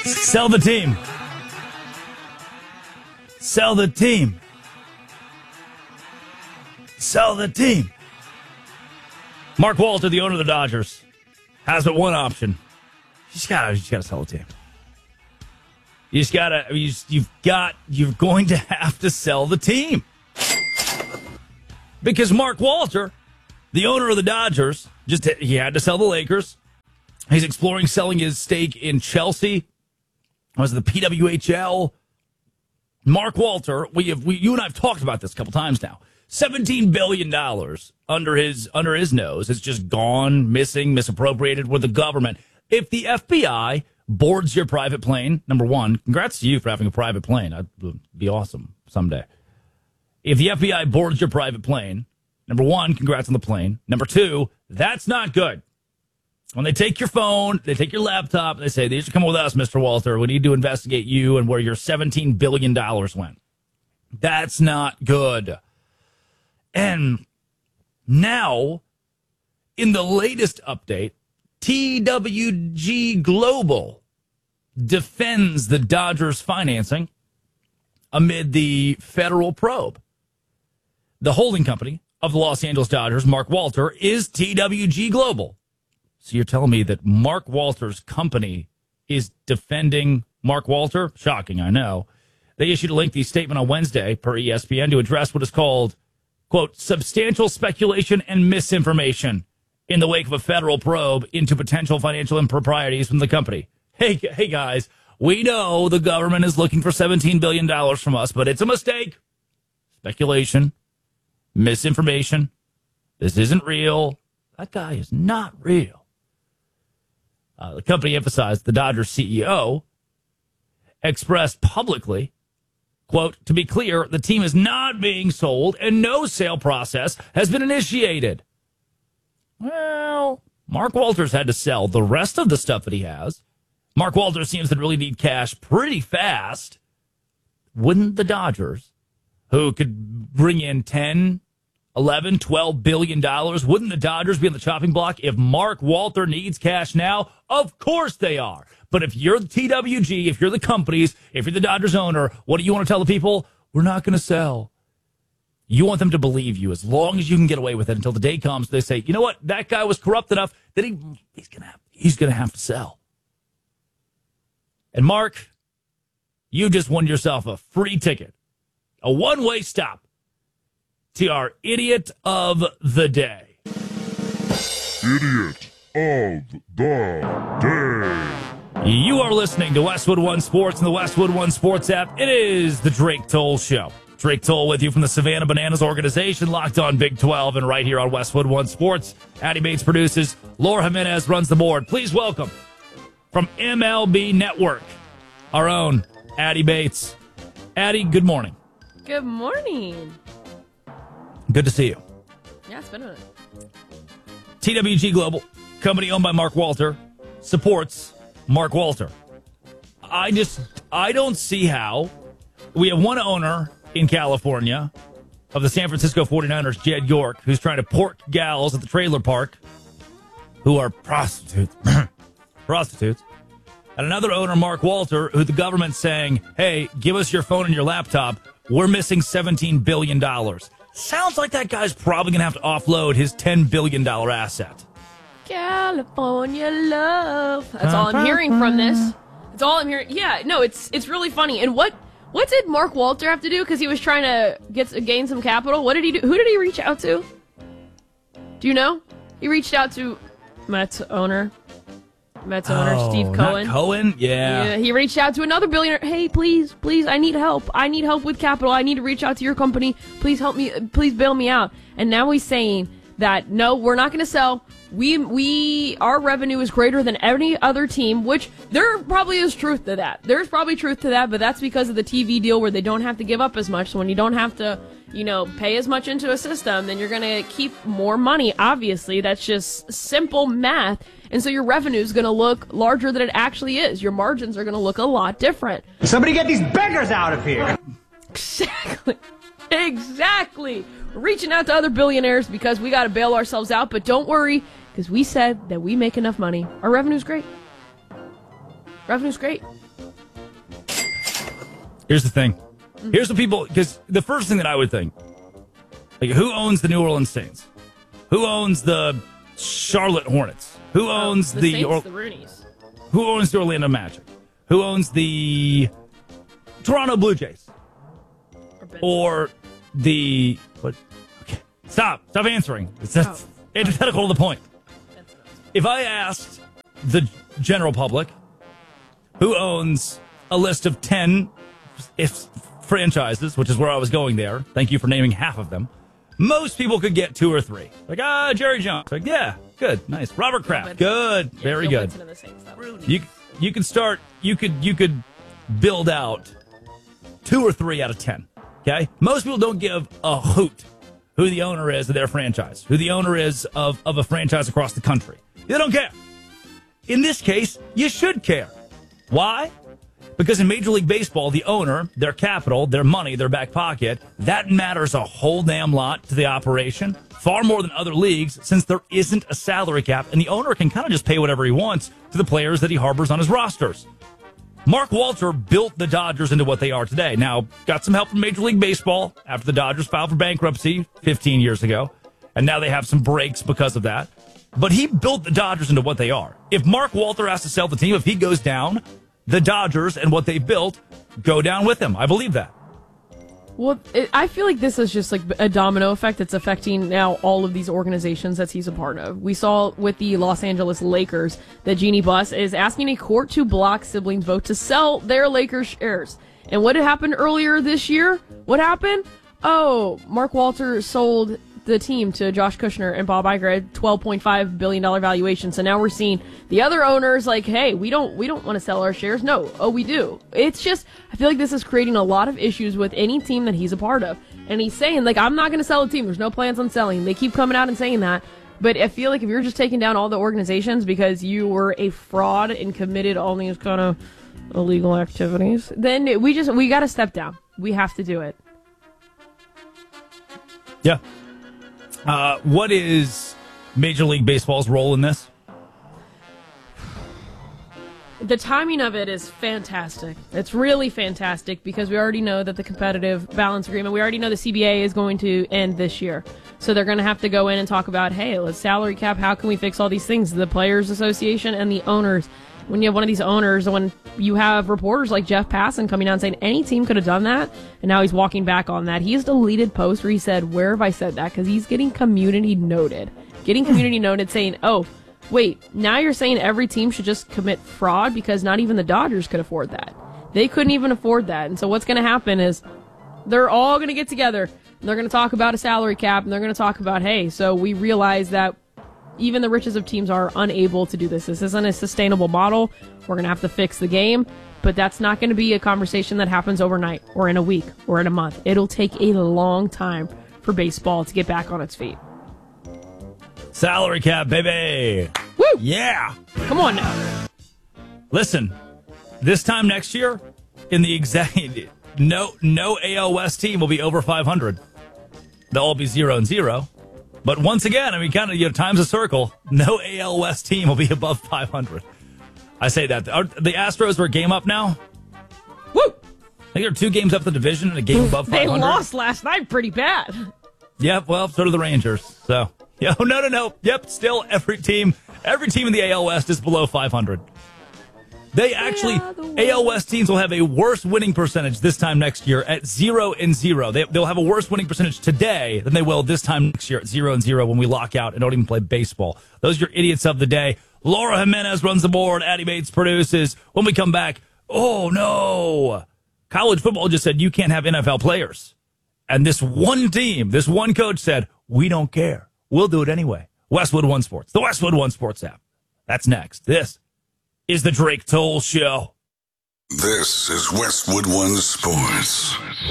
Sell the team. Sell the team. Sell the team. Mark Walter, the owner of the Dodgers, has but one option. You just gotta sell the team. You're going to have to sell the team. Because Mark Walter, the owner of the Dodgers, he had to sell the Lakers. He's exploring selling his stake in Chelsea. Was the PWHL? Mark Walter, you and I have talked about this a couple times now. $17 billion under his nose. It's just gone, missing, misappropriated with the government. If the FBI boards your private plane, number one, congrats to you for having a private plane. That'd be awesome someday. If the FBI boards your private plane, number one, congrats on the plane. Number two, that's not good. When they take your phone, they take your laptop, they say, "You should come with us, Mr. Walter. We need to investigate you and where your $17 billion went." That's not good. And now, in the latest update, TWG Global defends the Dodgers financing amid the federal probe. The holding company of the Los Angeles Dodgers, Mark Walter, is TWG Global. So you're telling me that Mark Walter's company is defending Mark Walter? Shocking, I know. They issued a lengthy statement on Wednesday, per ESPN, to address what is called, quote, substantial speculation and misinformation in the wake of a federal probe into potential financial improprieties from the company. Hey guys, we know the government is looking for $17 billion from us, but it's a mistake. Speculation, misinformation. This isn't real. That guy is not real. The company emphasized the Dodgers CEO expressed publicly, quote, to be clear, the team is not being sold and no sale process has been initiated. Well, Mark Walters had to sell the rest of the stuff that he has. Mark Walters seems to really need cash pretty fast. Wouldn't the Dodgers, who could bring in 10, 11, 12 billion dollars, wouldn't the Dodgers be on the chopping block if Mark Walter needs cash now? Of course they are. But if you're the TWG, if you're the companies, if you're the Dodgers owner, what do you want to tell the people? We're not going to sell. You want them to believe you as long as you can get away with it until the day comes they say, you know what, that guy was corrupt enough that he's going to have to sell. And Mark, you just won yourself a free ticket, a one-way stop to our Idiot of the Day. Idiot of the Day. You are listening to Westwood One Sports and the Westwood One Sports app. It is the Drake Toll Show. Drake Toll with you from the Savannah Bananas organization, locked on Big 12 and right here on Westwood One Sports. Addie Bates produces. Laura Jimenez runs the board. Please welcome from MLB Network, our own Addie Bates. Addie, good morning. Good morning. Good to see you. Yeah, it's been a minute. TWG Global, company owned by Mark Walter, supports Mark Walter. I don't see how. We have one owner in California of the San Francisco 49ers, Jed York, who's trying to pork gals at the trailer park who are prostitutes. Prostitutes. And another owner, Mark Walter, who the government's saying, hey, give us your phone and your laptop. We're missing $17 billion. Sounds like that guy's probably going to have to offload his $10 billion asset. California love. That's all I'm hearing from this. That's all I'm hearing. Yeah, no, it's really funny. And what did Mark Walter have to do? Because he was trying to gain some capital. What did he do? Who did he reach out to? Do you know? He reached out to Mets owner Steve Cohen. Cohen? Yeah. He reached out to another billionaire. Hey, please, I need help. I need help with capital. I need to reach out to your company. Please help me. Please bail me out. And now he's saying that, no, we're not going to sell. Our revenue is greater than any other team, which there probably is truth to that. There's probably truth to that, but that's because of the TV deal where they don't have to give up as much. So when you don't have to, pay as much into a system, then you're going to keep more money. Obviously, that's just simple math. And so your revenue is going to look larger than it actually is. Your margins are going to look a lot different. Somebody get these beggars out of here. Exactly. We're reaching out to other billionaires because we got to bail ourselves out. But don't worry, because we said that we make enough money. Our revenue's great. Revenue's great. Here's the thing. Here's what people, because the first thing that I would think, like, who owns the New Orleans Saints? Who owns the Charlotte Hornets? Who owns the Saints, the Roonies? Who owns the Orlando Magic? Who owns the Toronto Blue Jays? Or the what? Okay, stop answering. It's antithetical to the point. If I asked the general public who owns a list of 10 franchises, which is where I was going there, thank you for naming half of them, most people could get 2 or 3. Like, Jerry Jones. Like, yeah, good, nice. Robert Kraft, good, very good. You could start, you could build out 2 or 3 out of 10. Okay? Most people don't give a hoot who the owner is of their franchise, who the owner is of a franchise across the country. They don't care. In this case, you should care. Why? Because in Major League Baseball, the owner, their capital, their money, their back pocket, that matters a whole damn lot to the operation, far more than other leagues, since there isn't a salary cap, and the owner can kind of just pay whatever he wants to the players that he harbors on his rosters. Mark Walter built the Dodgers into what they are today. Now, got some help from Major League Baseball after the Dodgers filed for bankruptcy 15 years ago, and now they have some breaks because of that. But he built the Dodgers into what they are. If Mark Walter has to sell the team, if he goes down, the Dodgers and what they built go down with him. I believe that. Well, I feel like this is just like a domino effect that's affecting now all of these organizations that he's a part of. We saw with the Los Angeles Lakers that Jeannie Buss is asking a court to block siblings' vote to sell their Lakers shares. And what had happened earlier this year? What happened? Oh, Mark Walter sold the team to Josh Kushner and Bob Iger at $12.5 billion valuation. So now we're seeing the other owners like, hey, we don't want to sell our shares. No, we do. It's just, I feel like this is creating a lot of issues with any team that he's a part of. And he's saying, like, I'm not going to sell a team. There's no plans on selling. They keep coming out and saying that. But I feel like if you're just taking down all the organizations because you were a fraud and committed all these kind of illegal activities, then we got to step down. We have to do it. Yeah. What is Major League Baseball's role in this? The timing of it is fantastic. It's really fantastic because we already know that the competitive balance agreement, we already know the CBA is going to end this year. So they're going to have to go in and talk about, hey, let's salary cap, how can we fix all these things? The Players Association and the owners. When you have one of these owners, when you have reporters like Jeff Passan coming out and saying any team could have done that, and now he's walking back on that. He has deleted posts where he said, where have I said that? Because he's getting community noted. Saying, oh, wait, now you're saying every team should just commit fraud because not even the Dodgers could afford that. They couldn't even afford that. And so what's going to happen is they're all going to get together, and they're going to talk about a salary cap, and they're going to talk about, hey, so we realize that even the richest of teams are unable to do this. This isn't a sustainable model. We're going to have to fix the game, but that's not going to be a conversation that happens overnight or in a week or in a month. It'll take a long time for baseball to get back on its feet. Salary cap, baby. Woo! Yeah. Come on now. Listen, this time next year, in the exact no AL West team will be over 500. They'll all be 0-0. But once again, I mean, kind of, times a circle. No AL West team will be above 500. I say that. The Astros are a game up now. Woo! I think they're 2 games up the division and a game above 500. They lost last night pretty bad. Yep, well, so do the Rangers. So, no. Yep, still every team in the AL West is below 500. They actually, AL West teams will have a worse winning percentage this time next year at 0-0. They'll have a worse winning percentage today than they will this time next year at 0-0 when we lock out and don't even play baseball. Those are your idiots of the day. Laura Jimenez runs the board. Addie Bates produces. When we come back, oh no, college football just said you can't have NFL players. And this one team, this one coach said, we don't care. We'll do it anyway. Westwood One Sports, the Westwood One Sports app. That's next. This is the Drake Toll Show. This is Westwood One Sports.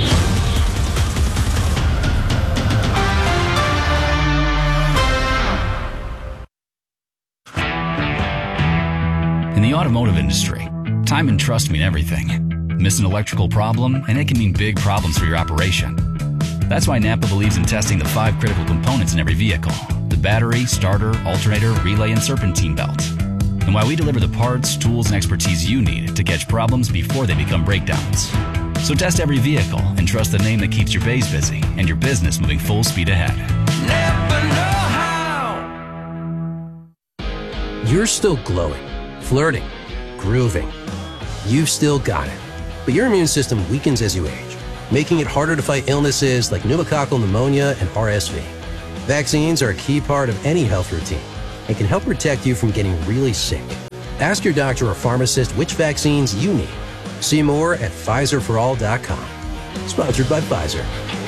In the automotive industry, time and trust mean everything. Miss an electrical problem, and it can mean big problems for your operation. That's why Napa believes in testing the 5 critical components in every vehicle: the battery, starter, alternator, relay, and serpentine belt. And why we deliver the parts, tools, and expertise you need to catch problems before they become breakdowns. So test every vehicle and trust the name that keeps your bays busy and your business moving full speed ahead. Never know how. You're still glowing, flirting, grooving. You've still got it. But your immune system weakens as you age, making it harder to fight illnesses like pneumococcal pneumonia and RSV. Vaccines are a key part of any health routine and can help protect you from getting really sick. Ask your doctor or pharmacist which vaccines you need. See more at PfizerForAll.com. Sponsored by Pfizer.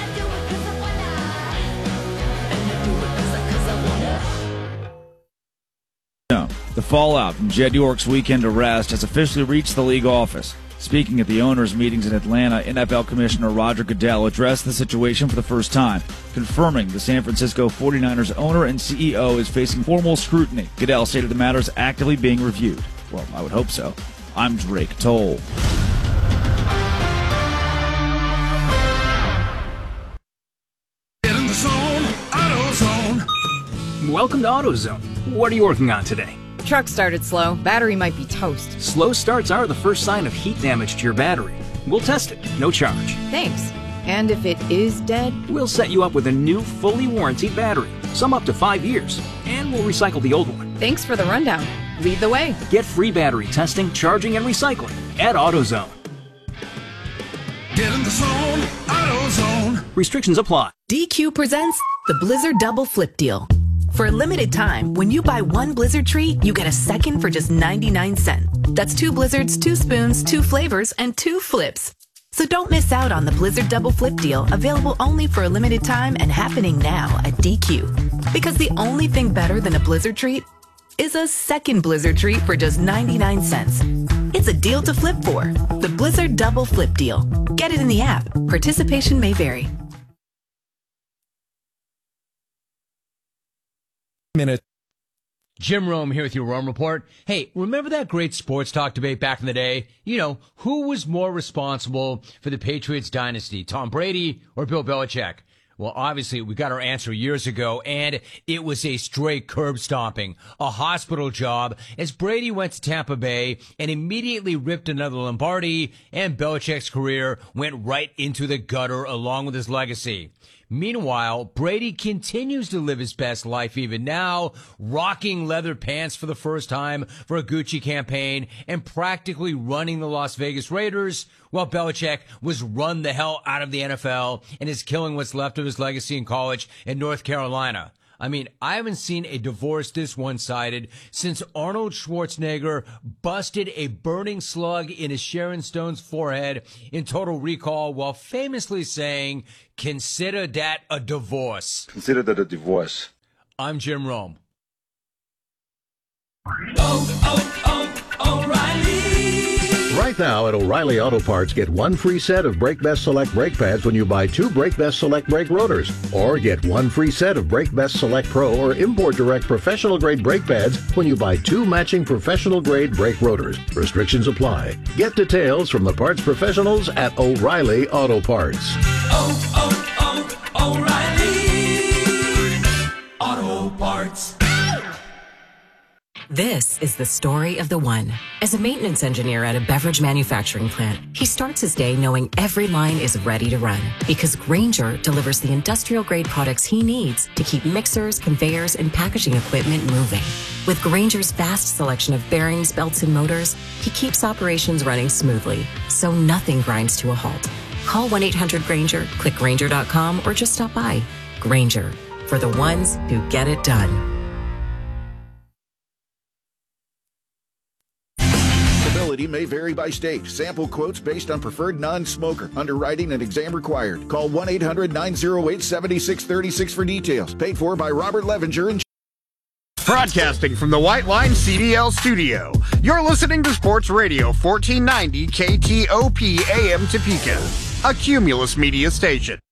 The fallout from Jed York's weekend arrest has officially reached the league office. Speaking at the owners' meetings in Atlanta, NFL Commissioner Roger Goodell addressed the situation for the first time, confirming the San Francisco 49ers owner and CEO is facing formal scrutiny. Goodell stated the matter is actively being reviewed. Well, I would hope so. I'm Drake Toll. Get in the zone, AutoZone. Welcome to AutoZone. What are you working on today? Truck started slow. Battery might be toast. Slow starts are the first sign of heat damage to your battery. We'll test it, no charge. Thanks. And if it is dead? We'll set you up with a new, fully warranted battery, some up to 5 years, and we'll recycle the old one. Thanks for the rundown. Lead the way. Get free battery testing, charging, and recycling at AutoZone. Get in the zone, AutoZone. Restrictions apply. DQ presents the Blizzard Double Flip Deal. For a limited time, when you buy one Blizzard treat, you get a second for just 99 cents. That's 2 Blizzards, 2 spoons, 2 flavors, and 2 flips. So don't miss out on the Blizzard Double Flip Deal, available only for a limited time and happening now at DQ. Because the only thing better than a Blizzard treat is a second Blizzard treat for just 99 cents. It's a deal to flip for. The Blizzard Double Flip Deal. Get it in the app. Participation may vary. Minute. Jim Rome here with your Rome Report. Hey, remember that great sports talk debate back in the day? You know, who was more responsible for the Patriots dynasty, Tom Brady or Bill Belichick? Well, obviously, we got our answer years ago, and it was a straight curb stomping, a hospital job, as Brady went to Tampa Bay and immediately ripped another Lombardi, and Belichick's career went right into the gutter along with his legacy. Meanwhile, Brady continues to live his best life even now, rocking leather pants for the first time for a Gucci campaign and practically running the Las Vegas Raiders, while Belichick was run the hell out of the NFL and is killing what's left of his legacy in college in North Carolina. I mean, I haven't seen a divorce this one-sided since Arnold Schwarzenegger busted a burning slug into Sharon Stone's forehead in Total Recall while famously saying, "Consider that a divorce." Consider that a divorce. I'm Jim Rome. O'Reilly. Right now at O'Reilly Auto Parts, get one free set of Brake Best Select brake pads when you buy 2 Brake Best Select brake rotors. Or get one free set of Brake Best Select Pro or Import Direct professional grade brake pads when you buy 2 matching professional grade brake rotors. Restrictions apply. Get details from the parts professionals at O'Reilly Auto Parts. O'Reilly Auto Parts. This is the story of the one. As a maintenance engineer at a beverage manufacturing plant, he starts his day knowing every line is ready to run because Grainger delivers the industrial-grade products he needs to keep mixers, conveyors, and packaging equipment moving. With Grainger's vast selection of bearings, belts, and motors, he keeps operations running smoothly, so nothing grinds to a halt. Call 1-800-GRAINGER, click Grainger.com, or just stop by. Grainger, for the ones who get it done. May vary by state. Sample quotes based on preferred non-smoker. Underwriting and exam required. Call 1-800-908-7636 for details. Paid for by Robert Levenger and Broadcasting from the White Line CDL studio. You're listening to Sports Radio 1490 KTOP AM Topeka, a Cumulus media station.